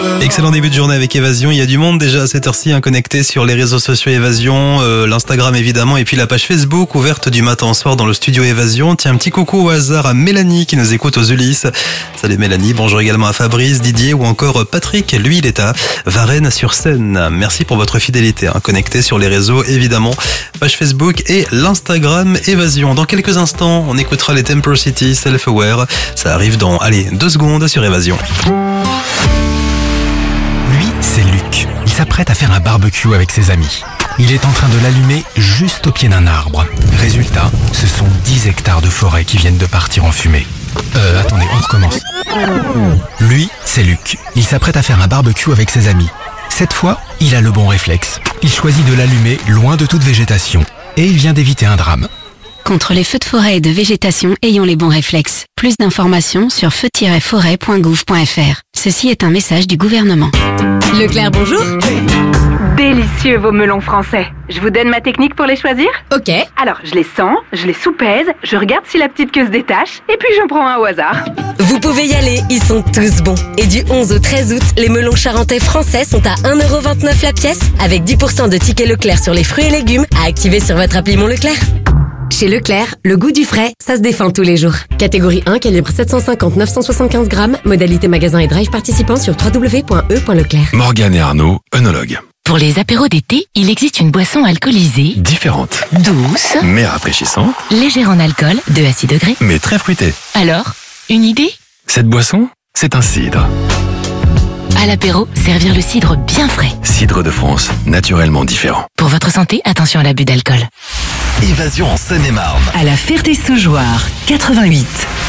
Excellent début de journée avec Évasion. Il y a du monde déjà à cette heure-ci connecté sur les réseaux sociaux Évasion, l'Instagram évidemment, et puis la page Facebook ouverte du matin au soir dans le studio Évasion. Tiens, un petit coucou au hasard à Mélanie qui nous écoute aux Ulysses. Salut Mélanie, bonjour également à Fabrice, Didier ou encore Patrick. Lui, il est à Varennes-sur-Seine. Merci pour votre fidélité, connecté sur les réseaux évidemment, page Facebook et l'Instagram Évasion. Dans quelques instants, on écoutera les Temper City Self-Aware. Ça arrive dans, 2 secondes sur Évasion. Lui, c'est Luc. Il s'apprête à faire un barbecue avec ses amis. Il est en train de l'allumer juste au pied d'un arbre. Résultat, ce sont 10 hectares de forêt qui viennent de partir en fumée. Attendez, on recommence. Lui, c'est Luc. Il s'apprête à faire un barbecue avec ses amis. Cette fois, il a le bon réflexe. Il choisit de l'allumer loin de toute végétation. Et il vient d'éviter un drame. Contre les feux de forêt et de végétation, ayons les bons réflexes. Plus d'informations sur feu-forêt.gouv.fr. Ceci est un message du gouvernement. Leclerc, bonjour. Délicieux vos melons français. Je vous donne ma technique pour les choisir ? Ok. Alors, je les sens, je les soupèse, je regarde si la petite queue se détache, et puis j'en prends un au hasard. Vous pouvez y aller, ils sont tous bons. Et du 11 au 13 août, les melons charentais français sont à 1,29€ la pièce, avec 10% de tickets Leclerc sur les fruits et légumes à activer sur votre appli Mon Leclerc. Chez Leclerc, le goût du frais, ça se défend tous les jours. Catégorie 1, calibre 750-975 grammes, modalité magasin et drive participant sur www.e.leclerc. Morgane et Arnaud, œnologues. Pour les apéros d'été, il existe une boisson alcoolisée, Différentes, douce, mais rafraîchissantes, légère en alcool, 2 à 6 degrés. mais très fruitées. Alors, une idée ? Cette boisson, c'est un cidre. À l'apéro, servir le cidre bien frais. Cidre de France, naturellement différent. Pour votre santé, attention à l'abus d'alcool. Évasion en Seine-et-Marne. À la Ferté-Saugeoire, 88.